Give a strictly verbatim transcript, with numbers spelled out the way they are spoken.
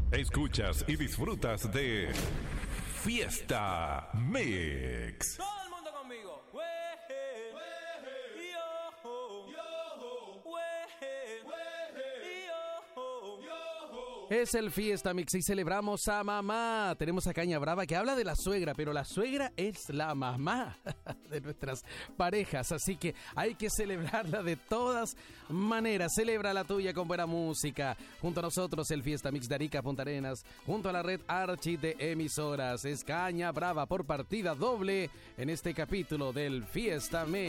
Escuchas y disfrutas de Fiesta Mix. Todo el mundo conmigo. Es el Fiesta Mix y celebramos a mamá. Tenemos a Caña Brava que habla de la suegra, pero la suegra es la mamá de nuestras parejas, así que hay que celebrarla de todas maneras. Celebra la tuya con buena música. Junto a nosotros el Fiesta Mix de Arica, Punta Arenas, junto a la red Archi de emisoras. Es Caña Brava por partida doble en este capítulo del Fiesta Mix.